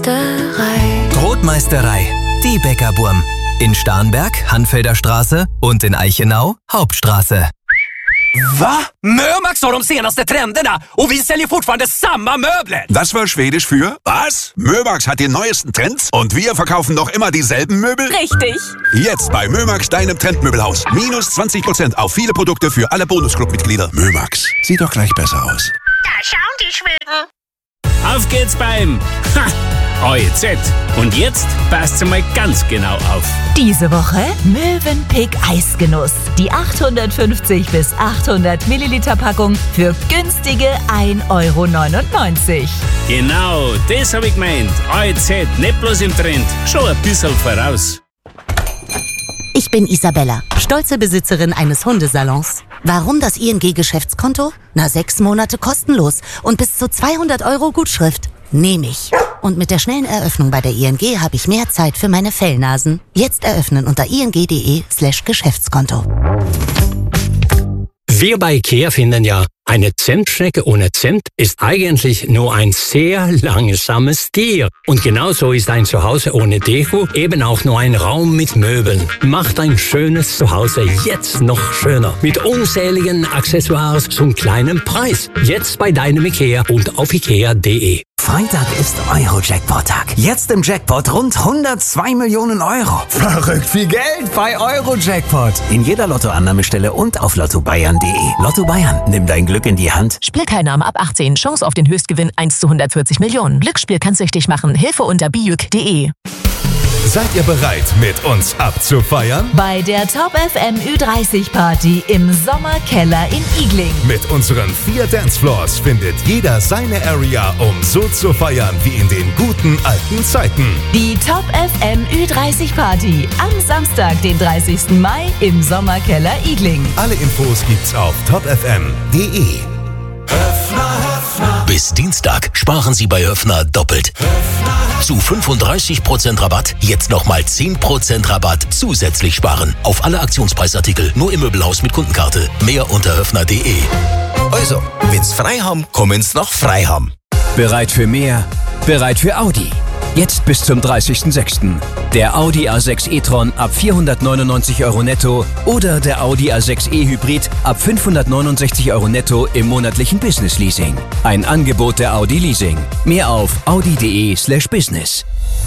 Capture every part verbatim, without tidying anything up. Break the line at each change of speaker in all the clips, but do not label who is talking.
Brotmeisterei.
Brotmeisterei, die Bäckerburm. In Starnberg, Hanfelder Straße und in Eichenau, Hauptstraße.
Va? Mömax har de senaste trenderna och vi säljer fortfarande samma möbler.
Das war Schwedisch für was? Mömax hat die neuesten Trends und wir verkaufen noch immer dieselben Möbel?
Richtig.
Jetzt bei Mömax, deinem Trendmöbelhaus. Minus zwanzig Prozent auf viele Produkte für alle Bonusclub-Mitglieder. Mömax, sieht doch gleich besser aus.
Da schauen die Schweden.
Auf geht's beim Ha! O E Z. Und jetzt passt mal ganz genau auf.
Diese Woche Mövenpick Eisgenuss. Die achthundertfünfzig bis achthundert Milliliter Packung für günstige ein Euro neunundneunzig.
Genau, das hab ich gemeint. O E Z, nicht bloß im Trend, schon ein bisschen voraus.
Ich bin Isabella, stolze Besitzerin eines Hundesalons. Warum das I N G-Geschäftskonto? Na, sechs Monate kostenlos und bis zu zweihundert Euro Gutschrift. Nehme ich. Und mit der schnellen Eröffnung bei der I N G habe ich mehr Zeit für meine Fellnasen. Jetzt eröffnen unter ing.de slash Geschäftskonto.
Wir bei IKEA finden ja, eine Zentschnecke ohne Cent ist eigentlich nur ein sehr langsames Tier. Und genauso ist ein Zuhause ohne Deko eben auch nur ein Raum mit Möbeln. Macht ein schönes Zuhause jetzt noch schöner. Mit unzähligen Accessoires zum kleinen Preis. Jetzt bei deinem IKEA und auf ikea punkt de.
Freitag ist Euro-Jackpot-Tag. Jetzt im Jackpot rund hundertzwei Millionen Euro.
Verrückt viel Geld bei Euro-Jackpot.
In jeder Lottoannahmestelle und auf lotto bayern punkt de. Lotto Bayern, nimm dein Glück in die Hand.
Spielteilnahme ab achtzehn. Chance auf den Höchstgewinn eins zu hundertvierzig Millionen. Glücksspiel kann süchtig machen. Hilfe unter bijuk punkt de.
Seid ihr bereit, mit uns abzufeiern?
Bei der Top F M Ü dreißig Party im Sommerkeller in Igling.
Mit unseren vier Dancefloors findet jeder seine Area, um so zu feiern wie in den guten alten Zeiten.
Die Top F M Ü dreißig Party am Samstag, den dreißigsten Mai im Sommerkeller Igling.
Alle Infos gibt's auf top f m punkt de.
Bis Dienstag sparen Sie bei Höffner doppelt. Zu fünfunddreißig Prozent Rabatt, jetzt nochmal zehn Prozent Rabatt zusätzlich sparen. Auf alle Aktionspreisartikel, nur im Möbelhaus mit Kundenkarte. Mehr unter höffner punkt de.
Also, wenn's frei haben, kommen's noch frei haben.
Bereit für mehr? Bereit für Audi. Jetzt bis zum dreißigsten sechsten Der Audi A sechs e-tron ab vierhundertneunundneunzig Euro netto oder der Audi A sechs e Hybrid ab fünfhundertneunundsechzig Euro netto im monatlichen Business Leasing. Ein Angebot der Audi Leasing. Mehr auf audi punkt de slash business.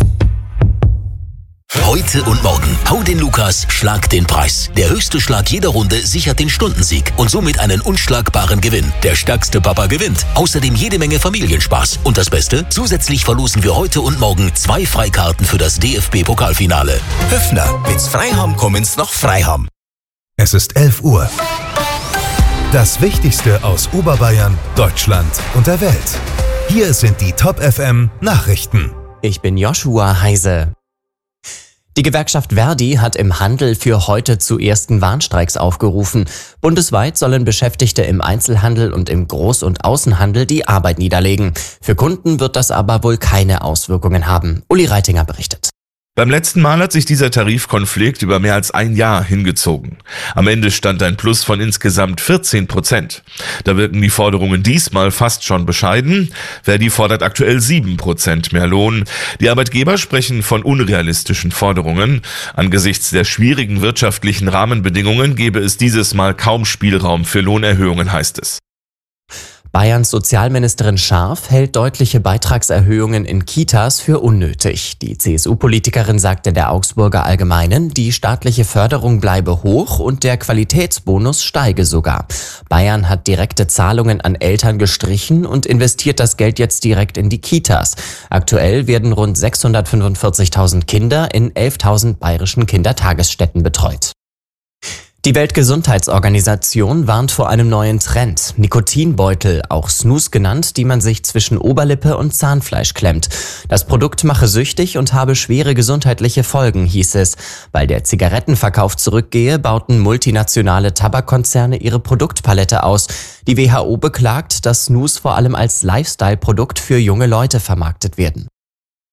Heute und morgen. Hau den Lukas, schlag den Preis. Der höchste Schlag jeder Runde sichert den Stundensieg und somit einen unschlagbaren Gewinn. Der stärkste Papa gewinnt. Außerdem jede Menge Familienspaß. Und das Beste? Zusätzlich verlosen wir heute und morgen zwei Freikarten für das D F B-Pokalfinale.
Höffner, wenn's frei haben, kommen's noch frei haben.
Es ist elf Uhr. Das Wichtigste aus Oberbayern, Deutschland und der Welt. Hier sind die Top F M Nachrichten.
Ich bin Joshua Heise. Die Gewerkschaft Verdi hat im Handel für heute zu ersten Warnstreiks aufgerufen. Bundesweit sollen Beschäftigte im Einzelhandel und im Groß- und Außenhandel die Arbeit niederlegen. Für Kunden wird das aber wohl keine Auswirkungen haben. Uli Reitinger berichtet.
Beim letzten Mal hat sich dieser Tarifkonflikt über mehr als ein Jahr hingezogen. Am Ende stand ein Plus von insgesamt vierzehn Prozent. Da wirken die Forderungen diesmal fast schon bescheiden. Verdi fordert aktuell sieben Prozent mehr Lohn. Die Arbeitgeber sprechen von unrealistischen Forderungen. Angesichts der schwierigen wirtschaftlichen Rahmenbedingungen gebe es dieses Mal kaum Spielraum für Lohnerhöhungen, heißt es.
Bayerns Sozialministerin Scharf hält deutliche Beitragserhöhungen in Kitas für unnötig. Die C S U-Politikerin sagte der Augsburger Allgemeinen, die staatliche Förderung bleibe hoch und der Qualitätsbonus steige sogar. Bayern hat direkte Zahlungen an Eltern gestrichen und investiert das Geld jetzt direkt in die Kitas. Aktuell werden rund sechshundertfünfundvierzigtausend Kinder in elftausend bayerischen Kindertagesstätten betreut. Die Weltgesundheitsorganisation warnt vor einem neuen Trend. Nikotinbeutel, auch Snus genannt, die man sich zwischen Oberlippe und Zahnfleisch klemmt. Das Produkt mache süchtig und habe schwere gesundheitliche Folgen, hieß es. Weil der Zigarettenverkauf zurückgehe, bauten multinationale Tabakkonzerne ihre Produktpalette aus. Die W H O beklagt, dass Snus vor allem als Lifestyle-Produkt für junge Leute vermarktet werden.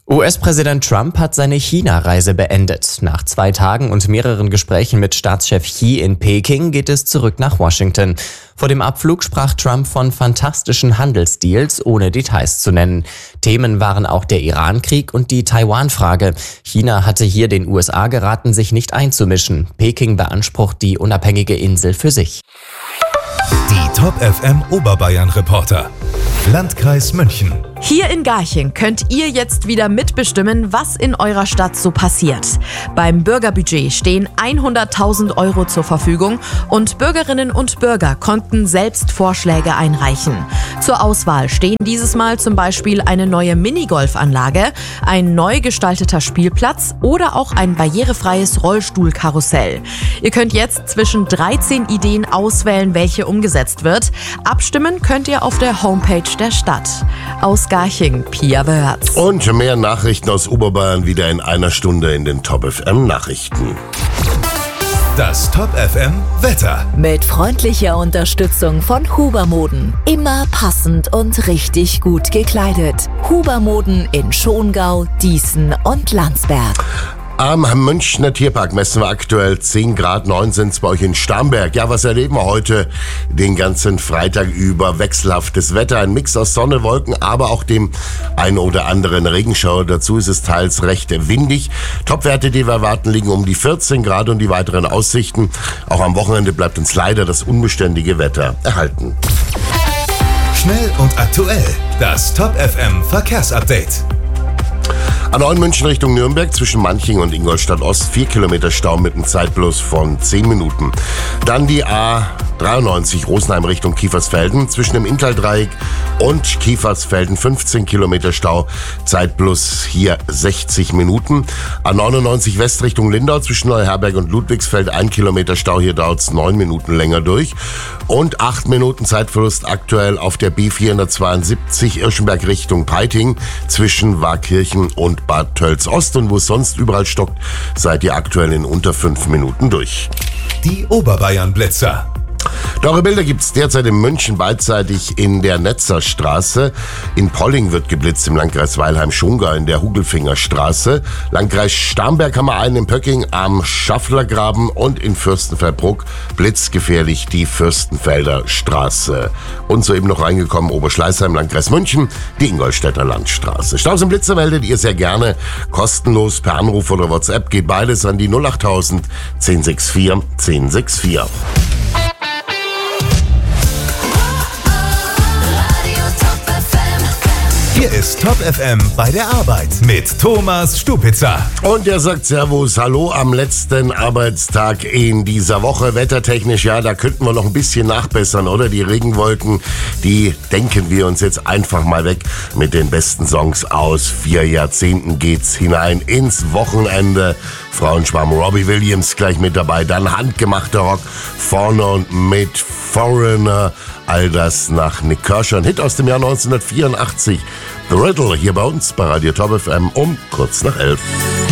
U S-Präsident Trump hat seine China-Reise beendet. Nach zwei Tagen und mehreren Gesprächen mit Staatschef Xi in Peking geht es zurück nach Washington. Vor dem Abflug sprach Trump von fantastischen Handelsdeals, ohne Details zu nennen. Themen waren auch der Iran-Krieg und die Taiwan-Frage. China hatte hier den U S A geraten, sich nicht einzumischen. Peking beansprucht die unabhängige Insel für sich.
Die Top F M Oberbayern Reporter. Landkreis München.
Hier in Garching könnt ihr jetzt wieder mitbestimmen, was in eurer Stadt so passiert. Beim Bürgerbudget stehen hunderttausend Euro zur Verfügung und Bürgerinnen und Bürger konnten selbst Vorschläge einreichen. Zur Auswahl stehen dieses Mal zum Beispiel eine neue Minigolfanlage, ein neu gestalteter Spielplatz oder auch ein barrierefreies Rollstuhlkarussell. Ihr könnt jetzt zwischen dreizehn Ideen auswählen, welche umgesetzt wird. Abstimmen könnt ihr auf der Homepage der Stadt. Aus Garching, Pia Wörz.
Und mehr Nachrichten aus Oberbayern wieder in einer Stunde in den Top F M Nachrichten.
Das Top F M Wetter.
Mit freundlicher Unterstützung von Hubermoden. Immer passend und richtig gut gekleidet. Hubermoden in Schongau, Dießen und Landsberg.
Am Münchner Tierpark messen wir aktuell zehn Grad, neun sind es bei euch in Starnberg. Ja, was erleben wir heute den ganzen Freitag über? Wechselhaftes Wetter, ein Mix aus Sonne, Wolken, aber auch dem ein oder anderen Regenschauer. Dazu ist es teils recht windig. Topwerte, die wir erwarten, liegen um die vierzehn Grad und die weiteren Aussichten. Auch am Wochenende bleibt uns leider das unbeständige Wetter erhalten.
Schnell und aktuell. Das Top F M Verkehrsupdate.
A neun München Richtung Nürnberg zwischen Manching und Ingolstadt Ost vier Kilometer Stau mit einem Zeitplus von zehn Minuten. Dann die A dreiundneunzig Rosenheim Richtung Kiefersfelden zwischen dem Inntal-Dreieck und Kiefersfelden fünfzehn Kilometer Stau, Zeitplus hier sechzig Minuten. A neunundneunzig West Richtung Lindau zwischen Neuherberg und Ludwigsfeld ein Kilometer Stau, hier dauert es neun Minuten länger durch. Und acht Minuten Zeitverlust aktuell auf der B vierhundertzweiundsiebzig Irschenberg Richtung Peiting zwischen Waakirchen und Bad Tölz-Ost. Und wo es sonst überall stockt, seid ihr aktuell in unter fünf Minuten durch.
Die Oberbayern-Blitzer.
Teure Bilder gibt es derzeit in München beidseitig in der Netzerstraße. In Polling wird geblitzt im Landkreis Weilheim-Schongau in der Hugelfingerstraße. Landkreis Starnberg haben wir einen in Pöcking am Schafflergraben und in Fürstenfeldbruck blitzgefährlich die Fürstenfelder Straße. Und soeben noch reingekommen Oberschleißheim, Landkreis München, die Ingolstädter Landstraße. Staus und Blitzer meldet ihr sehr gerne kostenlos per Anruf oder WhatsApp. Geht beides an die null achttausend zehn sechs vier zehn sechs vier.
Hier ist Top F M bei der Arbeit mit Thomas Stupitzer.
Und er sagt Servus, hallo am letzten Arbeitstag in dieser Woche. Wettertechnisch, ja, da könnten wir noch ein bisschen nachbessern, oder? Die Regenwolken, die denken wir uns jetzt einfach mal weg. Mit den besten Songs aus vier Jahrzehnten geht's hinein ins Wochenende. Frauenschwarm Robbie Williams gleich mit dabei. Dann handgemachter Rock vorne und mit Foreigner. All das nach Nick Kershaw. Ein Hit aus dem Jahr neunzehnhundertvierundachtzig. The Riddle hier bei uns bei Radio Top F M um kurz nach elf.